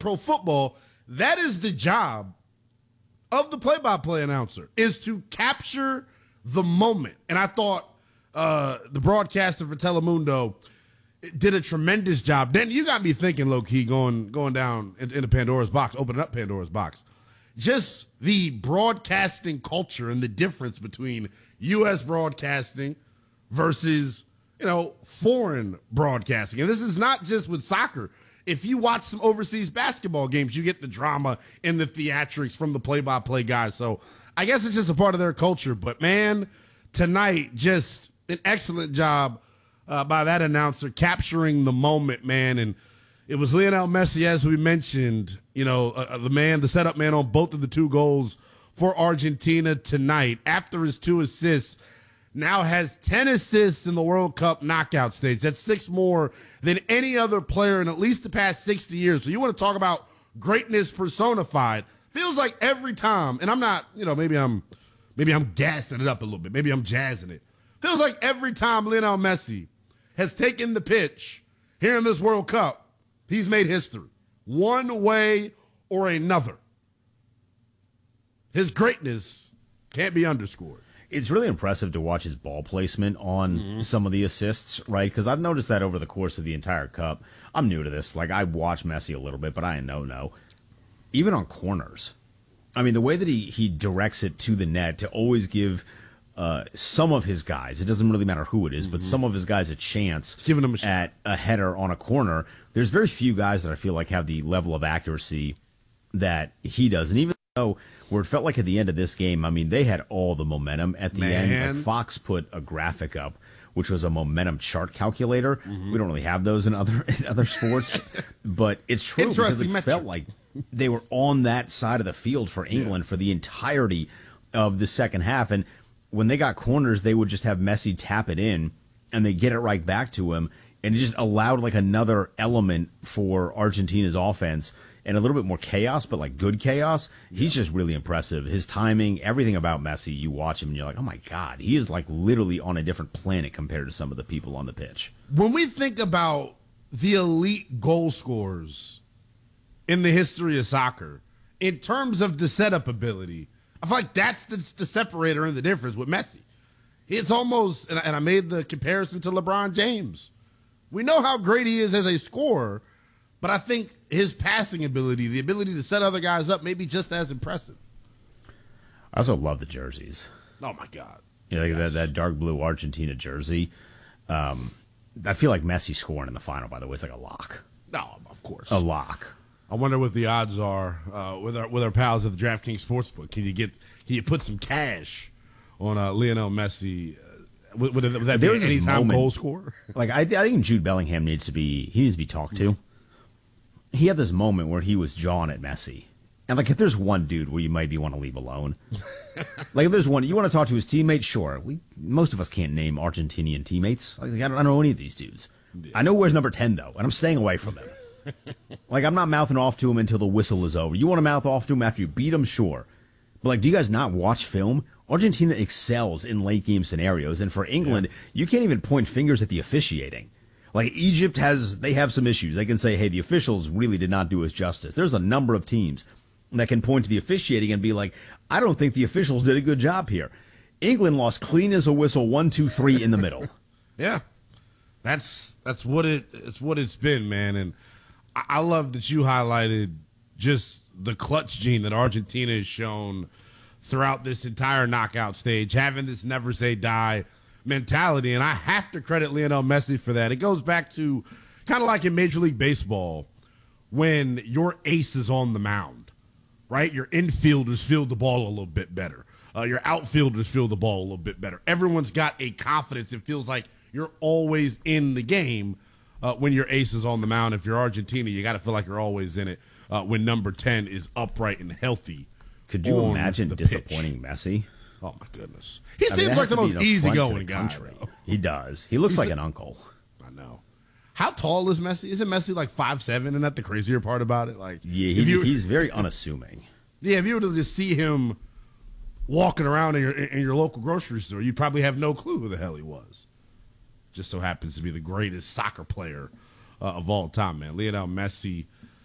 pro football, that is the job of the play-by-play announcer, is to capture the moment. And I thought the broadcaster for Telemundo did a tremendous job. Then you got me thinking, low-key, going down into Pandora's box, opening up Pandora's box. Just the broadcasting culture and the difference between U.S. broadcasting versus, foreign broadcasting. And this is not just with soccer. If you watch some overseas basketball games, you get the drama and the theatrics from the play-by-play guys. So I guess it's just a part of their culture. But, man, tonight, just an excellent job by that announcer capturing the moment, man. And it was Lionel Messi, as we mentioned, the setup man on both of the 2 goals for Argentina tonight. After his 2 assists, now has 10 assists in the World Cup knockout stage. That's 6 more than any other player in at least the past 60 years. So you want to talk about greatness personified. Feels like every time, and I'm not, maybe I'm gassing it up a little bit. Maybe I'm jazzing it. Feels like every time Lionel Messi has taken the pitch here in this World Cup, he's made history one way or another. His greatness can't be underscored. It's really impressive to watch his ball placement on some of the assists, right? Because I've noticed that over the course of the entire Cup. I'm new to this. Like, I watch Messi a little bit, but I know. Even on corners. I mean, the way that he directs it to the net to always give some of his guys, it doesn't really matter who it is, but some of his guys a chance giving them at a header on a corner. There's very few guys that I feel like have the level of accuracy that he does. And even though where it felt like at the end of this game, I mean, they had all the momentum at the end. Like Fox put a graphic up, which was a momentum chart calculator. We don't really have those in other sports, but it's true because it felt like they were on that side of the field for England for the entirety of the second half. And when they got corners, they would just have Messi tap it in, and they get it right back to him, and it just allowed like another element for Argentina's offense. And a little bit more chaos, but like good chaos. He's just really impressive. His timing, everything about Messi, you watch him and you're like, oh my God, he is like literally on a different planet compared to some of the people on the pitch. When we think about the elite goal scorers in the history of soccer, in terms of the setup ability, I feel like that's the separator and the difference with Messi. It's almost, and I made the comparison to LeBron James. We know how great he is as a scorer, but I think his passing ability, the ability to set other guys up, may be just as impressive. I also love the jerseys. Oh, my God. That dark blue Argentina jersey. I feel like Messi scoring in the final, by the way, is like a lock. No, of course. A lock. I wonder what the odds are with our pals at the DraftKings Sportsbook. Can you put some cash on Lionel Messi? Would that be an anytime goal scorer? Like I think Jude Bellingham needs to be talked to. He had this moment where he was jawing at Messi. And, like, if there's one dude where you maybe want to leave alone, like, if there's one, you want to talk to his teammate, sure. Most of us can't name Argentinian teammates. Like, I don't know any of these dudes. Yeah. I know where's number 10, though, and I'm staying away from him. Like, I'm not mouthing off to him until the whistle is over. You want to mouth off to him after you beat him, sure. But, like, do you guys not watch film? Argentina excels in late-game scenarios, and for England, you can't even point fingers at the officiating. Like, Egypt they have some issues. They can say, hey, the officials really did not do us justice. There's a number of teams that can point to the officiating and be like, I don't think the officials did a good job here. England lost clean as a whistle, 1, 2, 3 in the middle. Yeah. That's what it's been, man. And I love that you highlighted just the clutch gene that Argentina has shown throughout this entire knockout stage, having this never say die mentality, and I have to credit Lionel Messi for that. It goes back to kind of like in Major League Baseball when your ace is on the mound, right? Your infielders field the ball a little bit better. Your outfielders field the ball a little bit better. Everyone's got a confidence. It feels like you're always in the game when your ace is on the mound. If you're Argentina, you got to feel like you're always in it when number 10 is upright and healthy. Could you imagine disappointing Messi? Oh, my goodness. He seems like the most easygoing guy. He does. He looks like an uncle. I know. How tall is Messi? Isn't Messi like 5'7"? Isn't that the crazier part about it? Like, yeah, he's very unassuming. Yeah, if you were to just see him walking around in your local grocery store, you'd probably have no clue who the hell he was. Just so happens to be the greatest soccer player of all time, man. Lionel Messi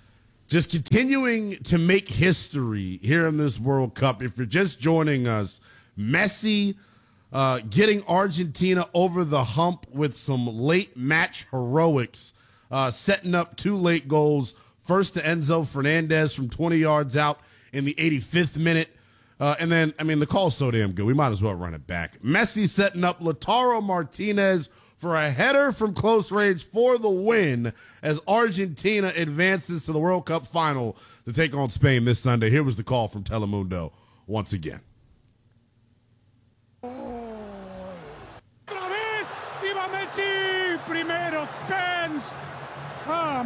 just continuing to make history here in this World Cup. If you're just joining us, Messi getting Argentina over the hump with some late match heroics, setting up 2 late goals. First to Enzo Fernandez from 20 yards out in the 85th minute. And then, I mean, the call's so damn good, we might as well run it back. Messi setting up Lautaro Martinez for a header from close range for the win as Argentina advances to the World Cup final to take on Spain this Sunday. Here was the call from Telemundo once again. Otra vez, viva Messi, primeros pens. Ah,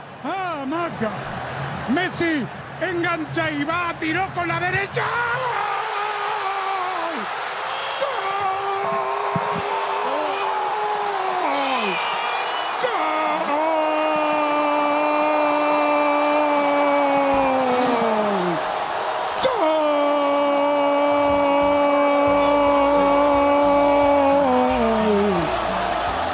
Maca. Messi engancha y va, tiró con la derecha.